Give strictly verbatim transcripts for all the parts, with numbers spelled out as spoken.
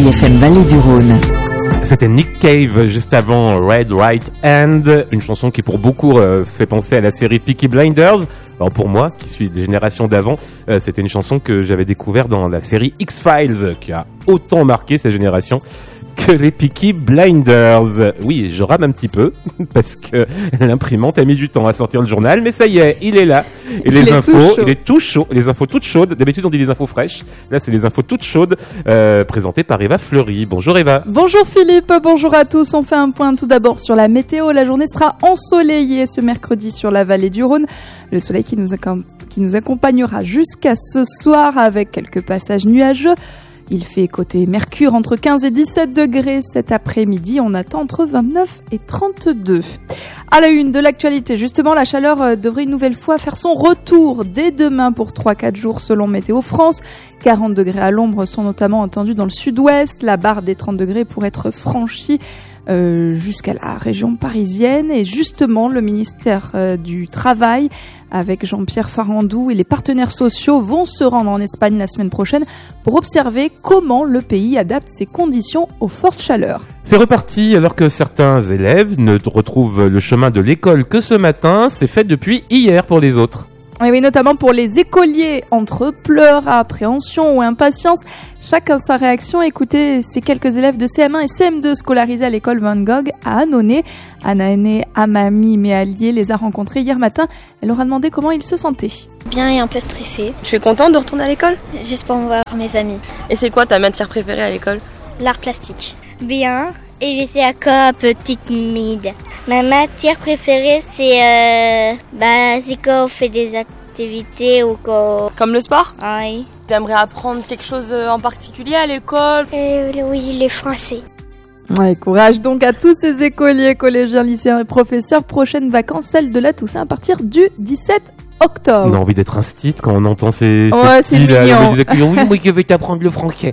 Chérie F M Vallée du Rhône. C'était Nick Cave juste avant Red Right Hand, une chanson qui pour beaucoup euh, fait penser à la série Peaky Blinders. Alors pour moi, qui suis des générations d'avant, euh, c'était une chanson que j'avais découverte dans la série X-Files, qui a autant marqué sa génération que les Peaky Blinders. Oui, je rame un petit peu, parce que l'imprimante a mis du temps à sortir le journal, mais ça y est, il est là. Et les il infos, il est tout chaud, les infos toutes chaudes. D'habitude, on dit les infos fraîches. Là, c'est les infos toutes chaudes, euh, présentées par Eva Fleury. Bonjour Eva. Bonjour Philippe, bonjour à tous. On fait un point tout d'abord sur la météo. La journée sera ensoleillée ce mercredi sur la vallée du Rhône. Le soleil qui nous, accom- qui nous accompagnera jusqu'à ce soir avec quelques passages nuageux. Il fait côté Mercure entre quinze et dix-sept degrés. Cet après-midi, on attend entre vingt-neuf et trente-deux. À la une de l'actualité, justement, la chaleur devrait une nouvelle fois faire son retour dès demain pour trois à quatre jours selon Météo France. quarante degrés à l'ombre sont notamment attendus dans le sud-ouest. La barre des trente degrés pourrait être franchie Euh, jusqu'à la région parisienne. Et justement, le ministère euh, du Travail, avec Jean-Pierre Farandou et les partenaires sociaux, vont se rendre en Espagne la semaine prochaine pour observer comment le pays adapte ses conditions aux fortes chaleurs. C'est reparti alors que certains élèves ne retrouvent le chemin de l'école que ce matin. C'est fait depuis hier pour les autres. Et oui, notamment pour les écoliers, entre pleurs, appréhension ou impatience. Chacun sa réaction. Écoutez ces quelques élèves de C M un et C M deux scolarisés à l'école Van Gogh à Annonay. Anaëné Amami Méallier les a rencontrés hier matin. Elle leur a demandé comment ils se sentaient. Bien et un peu stressée. Je suis contente de retourner à l'école. Juste pour voir mes amis. Et c'est quoi ta matière préférée à l'école? L'art plastique. Bien. Et je suis encore petite mide. Ma matière préférée, c'est euh, bah, c'est quand on fait des activités ou quand... Comme le sport? Oui. T'aimerais apprendre quelque chose en particulier à l'école? Euh, oui, les français. Ouais, courage donc à tous ces écoliers, collégiens, lycéens et professeurs. Prochaines vacances, celle de la Toussaint à partir du dix-sept octobre. On a envie d'être un stit quand on entend ces, ouais, ces petits là, là, oui, moi je vais t'apprendre le français.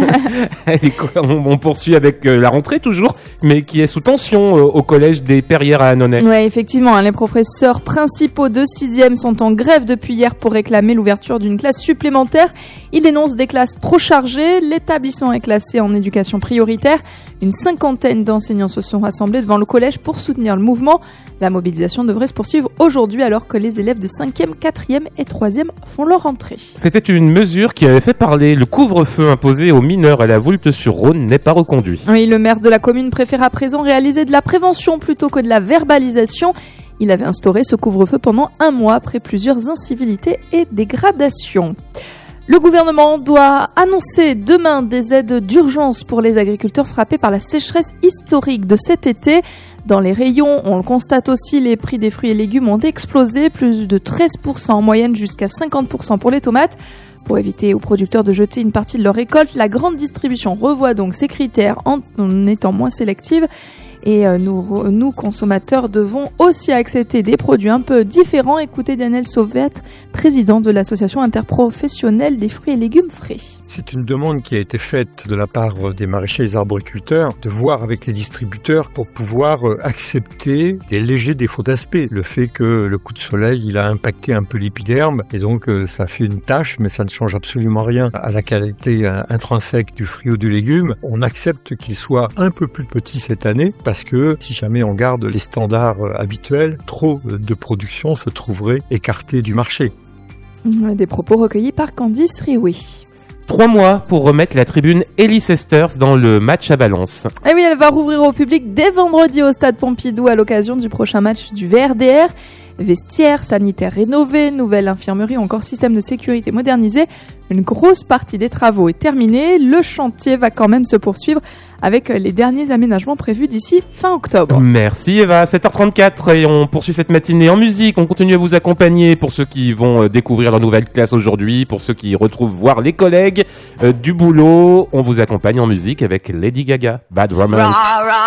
on, on poursuit avec euh, la rentrée toujours, mais qui est sous tension euh, au collège des Perrières à Annonay. Ouais, effectivement, hein, les professeurs principaux de sixième sont en grève depuis hier pour réclamer l'ouverture d'une classe supplémentaire. Ils dénoncent des classes trop chargées. L'établissement est classé en éducation prioritaire. Une cinquantaine d'enseignants se sont rassemblés devant le collège pour soutenir le mouvement. La mobilisation devrait se poursuivre aujourd'hui alors que les élèves de cinquième, quatrième et troisième font leur entrée. C'était une mesure qui avait fait parler. Le couvre-feu imposé aux mineurs à la Voulte-sur-Rhône n'est pas reconduit. Oui, le maire de la commune préfère à présent réaliser de la prévention plutôt que de la verbalisation. Il avait instauré ce couvre-feu pendant un mois après plusieurs incivilités et dégradations. Le gouvernement doit annoncer demain des aides d'urgence pour les agriculteurs frappés par la sécheresse historique de cet été. Dans les rayons, on le constate aussi, les prix des fruits et légumes ont explosé, plus de treize pour cent en moyenne jusqu'à cinquante pour cent pour les tomates. Pour éviter aux producteurs de jeter une partie de leur récolte, la grande distribution revoit donc ses critères en étant moins sélective. Et nous, nous, consommateurs, devons aussi accepter des produits un peu différents. Écoutez Daniel Sauvet, président de l'association interprofessionnelle des fruits et légumes frais. C'est une demande qui a été faite de la part des maraîchers et des arboriculteurs de voir avec les distributeurs pour pouvoir accepter des légers défauts d'aspect. Le fait que le coup de soleil, il a impacté un peu l'épiderme et donc ça fait une tache, mais ça ne change absolument rien à la qualité intrinsèque du fruit ou du légume. On accepte qu'il soit un peu plus petit cette année parce que si jamais on garde les standards habituels, trop de production se trouverait écartée du marché. Des propos recueillis par Candice Rioui. Trois mois pour remettre la tribune Ellis Esters dans le match à Valence. Et oui, elle va rouvrir au public dès vendredi au stade Pompidou à l'occasion du prochain match du V R D R. Vestiaires, sanitaires rénovés, nouvelle infirmerie ou encore système de sécurité modernisé. Une grosse partie des travaux est terminée. Le chantier va quand même se poursuivre avec les derniers aménagements prévus d'ici fin octobre. Merci Eva, sept heures trente-quatre et on poursuit cette matinée en musique. On continue à vous accompagner pour ceux qui vont découvrir leur nouvelle classe aujourd'hui, pour ceux qui retrouvent voir les collègues euh, du boulot. On vous accompagne en musique avec Lady Gaga, Bad Romance.